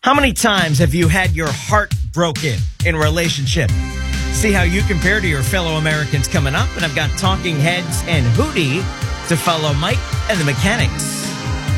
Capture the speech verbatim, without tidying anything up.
How many times have you had your heart broken in a relationship? See how you compare to your fellow Americans coming up. And I've got Talking Heads and Hootie to follow Mike and the Mechanics.